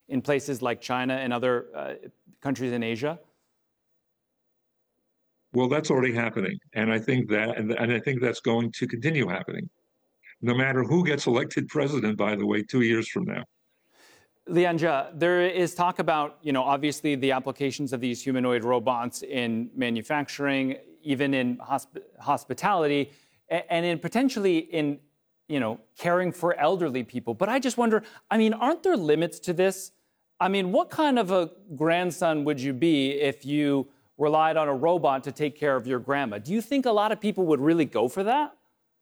in places like China and other countries in Asia? Well, that's already happening, and I think that's going to continue happening, no matter who gets elected president, by the way, 2 years from now. Lian Jia, there is talk about, obviously the applications of these humanoid robots in manufacturing, even in hospitality, and in potentially in, caring for elderly people. But I just wonder, aren't there limits to this? What kind of a grandson would you be if you relied on a robot to take care of your grandma? Do you think a lot of people would really go for that?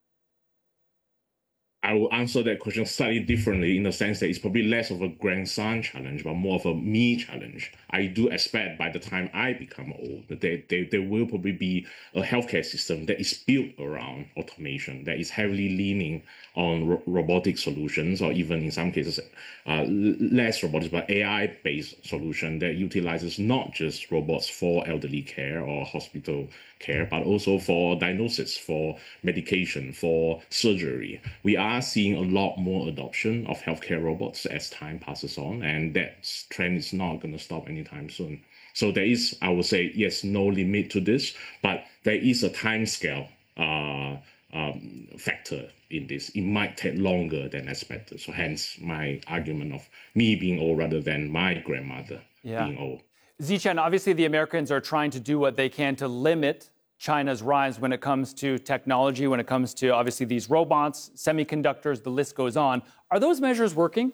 I will answer that question slightly differently in the sense that it's probably less of a grandson challenge, but more of a me challenge. I do expect by the time I become old that there will probably be a healthcare system that is built around automation, that is heavily leaning on robotic solutions, or even in some cases less robotics, but AI-based solution that utilizes not just robots for elderly care or hospital care, but also for diagnosis, for medication, for surgery. We are seeing a lot more adoption of healthcare robots as time passes on, and that trend is not going to stop anytime soon. So there is, I would say, yes, no limit to this, but there is a time scale factor in this. It might take longer than expected. So hence my argument of me being old rather than my grandmother being old. Ziqian, obviously the Americans are trying to do what they can to limit China's rise when it comes to technology, when it comes to obviously these robots, semiconductors, the list goes on. Are those measures working?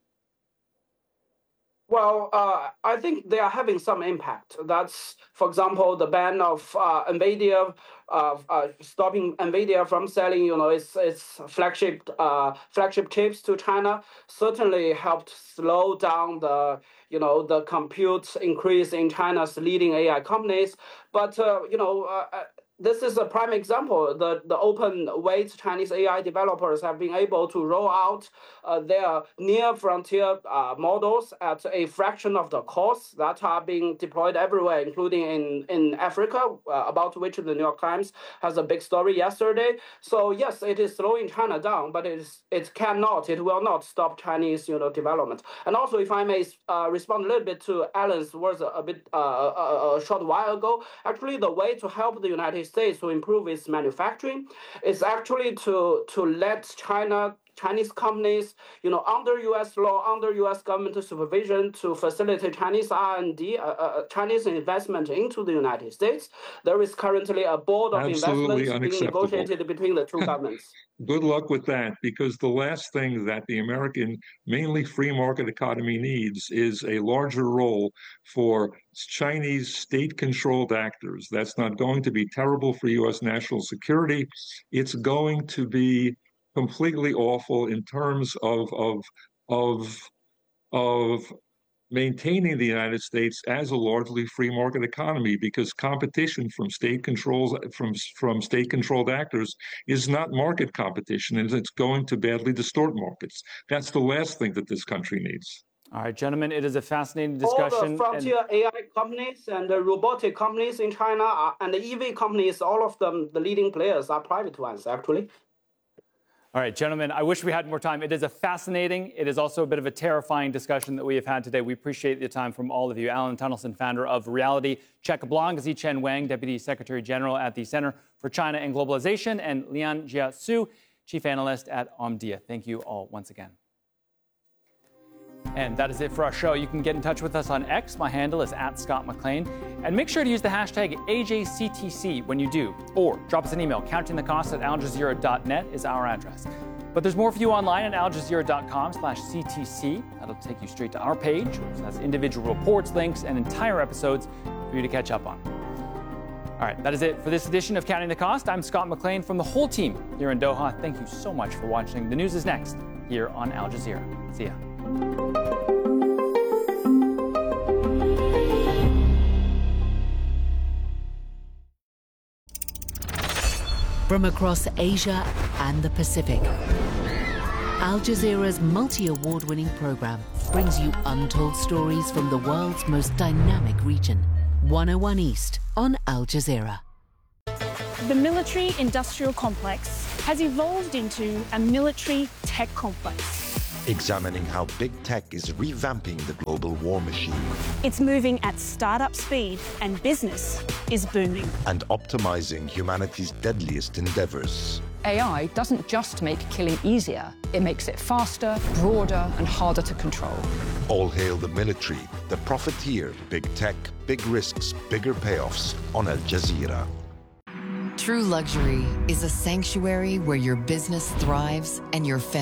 Well, I think they are having some impact. That's, for example, the ban of NVIDIA, stopping NVIDIA from selling, its flagship chips to China, certainly helped slow down the compute increase in China's leading AI companies. But this is a prime example. The open weight Chinese AI developers have been able to roll out their near frontier models at a fraction of the costs that are being deployed everywhere, including in Africa, about which the New York Times has a big story yesterday. So yes, it is slowing China down, but it will not stop Chinese development. And also, if I may respond a little bit to Alan's words a short while ago, actually the way to help the United States to improve its manufacturing is actually to let Chinese companies, under U.S. law, under U.S. government supervision, to facilitate Chinese R&D, Chinese investment into the United States. There is currently a board of investments being negotiated between the two governments. Good luck with that, because the last thing that the American, mainly free market economy needs is a larger role for Chinese state-controlled actors. That's not going to be terrible for U.S. national security. It's going to be completely awful in terms of maintaining the United States as a largely free market economy, because competition from state-controlled actors is not market competition, and it's going to badly distort markets. That's the last thing that this country needs. All right, gentlemen, it is a fascinating discussion. All the frontier AI companies and the robotic companies in China and the EV companies, all of them, the leading players are private ones, actually. All right, gentlemen, I wish we had more time. It is a fascinating, it is also a bit of a terrifying discussion that we have had today. We appreciate the time from all of you. Alan Tunnelson, founder of Reality Check Blanc, Ziqian Wang, Deputy Secretary General at the Center for China and Globalization, and Lian Jia Su, Chief Analyst at Omdia. Thank you all once again. And that is it for our show. You can get in touch with us on X. My handle is @ScottMcLean. And make sure to use the hashtag AJCTC when you do. Or drop us an email. countingthecost@aljazeera.net is our address. But there's more for you online at aljazeera.com/CTC. That'll take you straight to our page, which has individual reports, links, and entire episodes for you to catch up on. All right, that is it for this edition of Counting the Cost. I'm Scott McLean from the whole team here in Doha. Thank you so much for watching. The news is next here on Al Jazeera. See ya. From across Asia and the Pacific, Al Jazeera's multi-award-winning program brings you untold stories from the world's most dynamic region. 101 East on Al Jazeera. The military-industrial complex has evolved into a military tech complex. examining how big tech is revamping the global war machine. It's moving at startup speed and business is booming. And optimizing humanity's deadliest endeavors. AI doesn't just make killing easier, it makes it faster, broader, and harder to control. All hail the military, the profiteer, big tech, big risks, bigger payoffs on Al Jazeera. True luxury is a sanctuary where your business thrives and your family